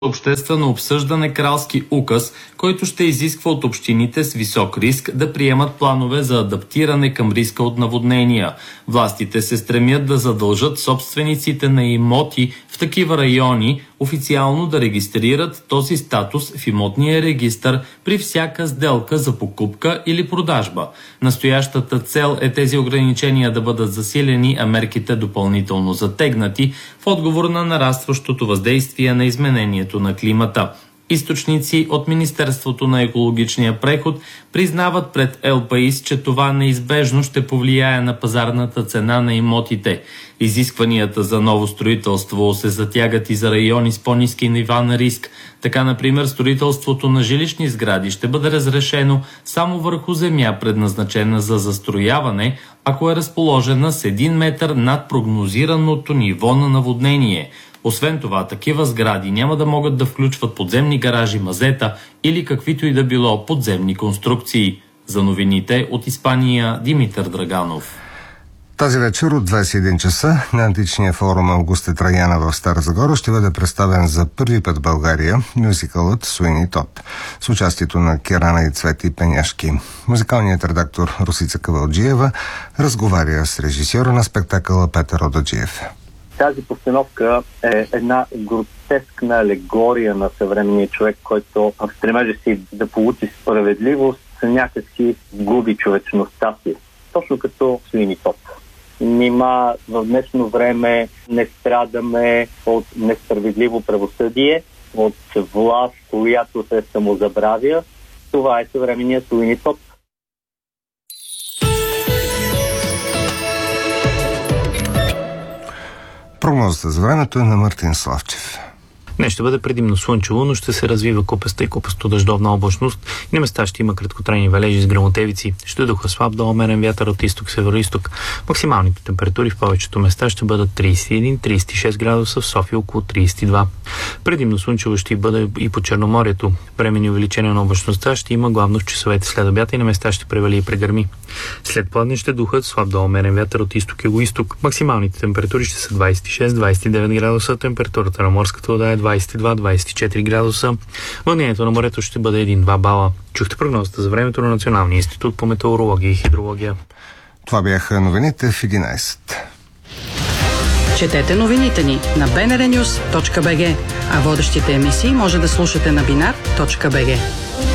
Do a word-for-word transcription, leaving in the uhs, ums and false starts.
обществено обсъждане кралски указ, който ще изисква от общините с висок риск да приемат планове за адаптиране към риска от наводнения. Властите се стремят да задължат собствениците на имоти в такива райони официално да регистрират този статус в имотния регистър при всяка сделка за покупка или продажба. Настоящата цел е тези ограничения да бъдат засилени, а мерките допълнително затегнати в отговор на нарастващото въздействие на изменението на климата. Източници от Министерството на екологичния преход признават пред Ел Паис, че това неизбежно ще повлияе на пазарната цена на имотите. Изискванията за ново строителство се затягат и за райони с по-ниски нива на риск. Така, например, строителството на жилищни сгради ще бъде разрешено само върху земя, предназначена за застрояване, ако е разположена с един метър над прогнозираното ниво на наводнение. Освен това, такива сгради няма да могат да включват подземни гаражи, мазета или каквито и да било подземни конструкции. За новините от Испания, Димитър Драганов. Тази вечер от двадесет и един часа на античния форум Августа Траяна в Стара Загора ще бъде представен за първи път в България мюзикълът Суини Тод с участието на Кирана и Цвети Пеняшки. Музикалният редактор Русица Кавалджиева разговаря с режисьора на спектакъла Петър Одаджиев. Тази постановка е една гротескна алегория на съвременния човек, който в стремежа си да получи справедливост, някакси губи човечността си. Точно като Суини Тод. Нима в днешно време не страдаме от несправедливо правосъдие, от власт, която се самозабравя. Това е съвременният Суини Тод. Прогнозата за времето е на Мартин Славчев. Днес ще бъде предимно слънчево, но ще се развива купеста и купесто дъждовна облачност и на места ще има краткотрайни валежи с гръмотевици. Ще духа слаб до умерен вятър от изток-североизток. Максималните температури в повечето места ще бъдат тридесет и един до тридесет и шест градуса, в София около тридесет и два. Предимно слънчево ще бъде и по Черноморието. Времени увеличение на облачността ще има главно в часовете след обяд и на места ще превали и прегърми. След пладне ще духат слаб до умерен вятър от изток и югоизток. Максималните температури ще са двадесет и шест до двадесет и девет градуса, температурата на морската вода е двадесет и два до двадесет и четири градуса. Вълнението на морето ще бъде един до два бала. Чухте прогнозата за времето на Националния институт по метеорология и хидрология. Това бяха новините в единадесет. Четете новините ни на би ен ар нюс точка би джи, а водещите емисии може да слушате на бинар точка би джи.